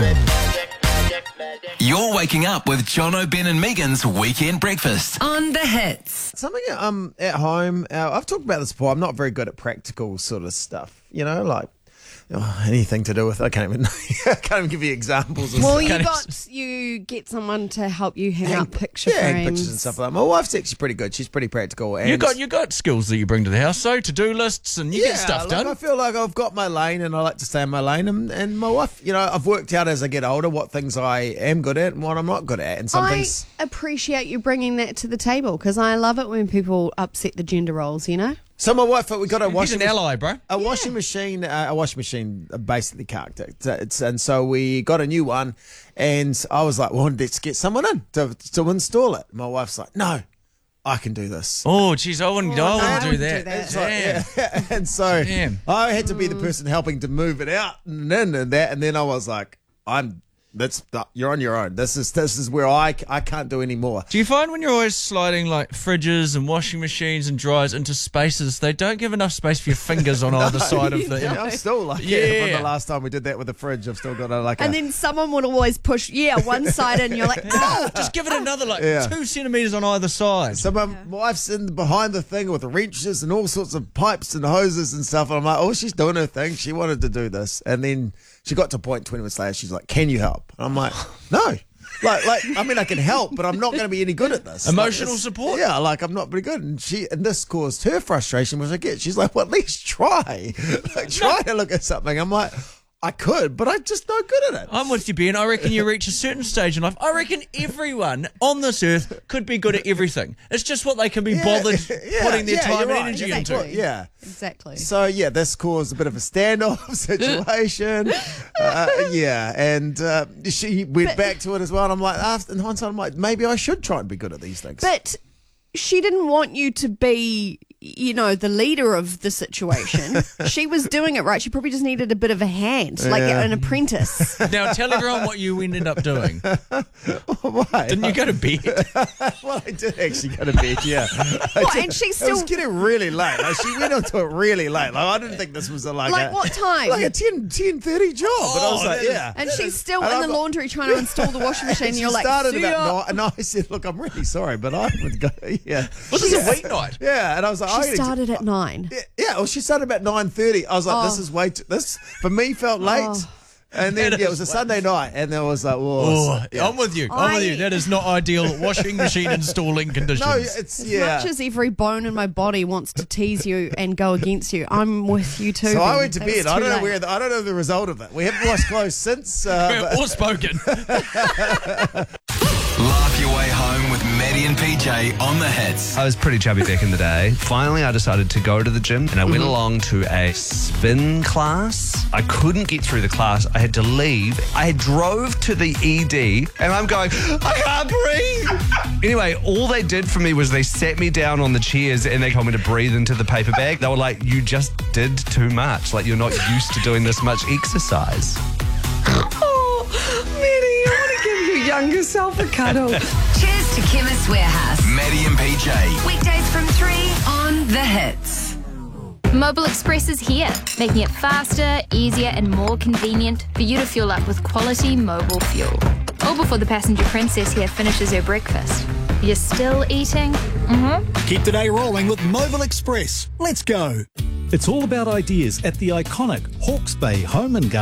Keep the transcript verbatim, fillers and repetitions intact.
You're waking up with Jono, Ben and Megan's Weekend Breakfast On the Hits. Something um at home, uh, I've talked about this before, I'm not very good at practical sort of stuff, you know, like oh, anything to do with, I can't even, I can't even give you examples. Well, you Can't got you get someone to help you hang, hang- up picture yeah, hang frames. pictures and stuff like that. My wife's actually pretty good. She's pretty practical. And You got you got skills that you bring to the house, so to-do lists and you yeah, get stuff like, done. I feel like I've got my lane and I like to stay in my lane. And, and my wife, you know, I've worked out as I get older what things I am good at and what I'm not good at. And some I things... appreciate you bringing that to the table because I love it when people upset the gender roles, you know? So my wife, we got a He's washing an ally, bro. A washing machine, uh, a washing machine, uh, basically character. It's, uh, it's, and so we got a new one, and I was like, "Well, let's get someone in to to install it." My wife's like, "No, I can do this." Oh, jeez, I wouldn't, Oh, I no, I wouldn't do wouldn't that. do that. It's like, Damn. yeah. And so Damn. I had to be the person helping to move it out and then and that, and then I was like, "I'm that's you're on your own. This is this is where I I can't do any more." Do you find when you're always sliding like fridges and washing machines and dryers into spaces, they don't give enough space for your fingers on either side of the... Yeah, I'm still like Yeah. yeah. From the last time we did that with the fridge, I've still got a, like And a, then someone would always push, yeah, one side and you're like, oh, Just give it another like Yeah. two centimetres on either side. So my wife's in behind the thing with wrenches and all sorts of pipes and hoses and stuff. And I'm like, oh, she's doing her thing. She wanted to do this. And then she got to a point twenty minutes later, she's like, can you help? And I'm like, no. Like, like, I mean, I can help, but I'm not going to be any good at this. Emotional Like, this- support? Yeah, like, I'm not very good. And she, and this caused her frustration, which I get. She's like, well, at least try. Like, try to look at something. I'm like, I could, but I'm just not good at it. I'm with you, Ben. I reckon you reach a certain stage in life. I reckon everyone on this earth could be good at everything. It's just what they can be Yeah, bothered yeah, putting their yeah, time you're and right. energy Exactly. into. Yeah. exactly. So yeah, this caused a bit of a standoff situation. uh, yeah, and uh, she went But- back to it as well. And I'm like, after in hindsight, I'm like, maybe I should try and be good at these things. But she didn't want you to be, you know, the leader of the situation. She was doing it right. She probably just needed a bit of a hand, like Yeah. an apprentice. Now tell everyone what you ended up doing. Why? Didn't you go to bed? Well, I did actually go to bed. Yeah, I What, did. and she's It was still- getting really late. Like, she went onto it really late. Like I didn't think this was a like Like a, what time? like a ten, ten thirty job. but I was Oh, like, that is- yeah. And she's still And in I'm the like- laundry trying to install the washing machine. And She you're like, started "See ya." about nine, and I said, "Look, I'm really sorry, but I would go." Yeah, Was this a weeknight? yeah, and I was like, I She gotta- started at nine. Yeah, yeah, well, she started about nine thirty. I was like, this Oh. is way too, this, for me, felt late. Oh. And then, That yeah, it is was a way- Sunday night, and there was like, Oh, whoa. yeah. I'm with you. I'm with you. I- That is not ideal washing machine installing conditions. No, it's, As yeah. much as every bone in my body wants to tease you and go against you, I'm with you too. So I Ben. went to It was bed. I too don't know late. where, the, I don't know the result of it. We haven't washed clothes since. Uh, but- or spoken. Laugh your way home with Maddie and P J on the Hits. I was pretty chubby back in the day. Finally, I decided to go to the gym and I went along to a spin class. I couldn't get through the class. I had to leave. I drove to the E D and I'm going, I can't breathe. Anyway, all they did for me was they sat me down on the chairs and they told me to breathe into the paper bag. They were like, you just did too much. Like, you're not used to doing this much exercise. Oh, Maddie, I want to give your younger self a cuddle. Cheers to Chemist Warehouse. Maddie and P J. Weekdays from three On the Hits. Mobile Express is here, making it faster, easier and more convenient for you to fuel up with quality mobile fuel. All before the passenger princess here finishes her breakfast. You're still eating? Mm-hmm. Keep the day rolling with Mobile Express. Let's go. It's all about ideas at the iconic Hawke's Bay Home and Garden.